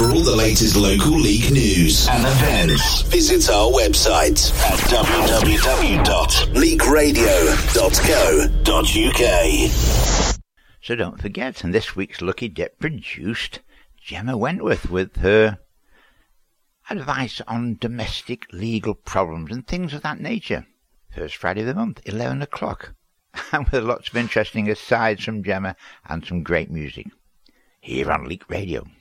For all the latest local league news and events, visit our website at www.leagueradio.co.uk. So don't forget, and this week's Lucky Dip produced Gemma Wentworth with her advice on domestic legal problems and things of that nature. First Friday of the month, 11 o'clock. And with lots of interesting asides from Gemma and some great music. Here on Leak Radio.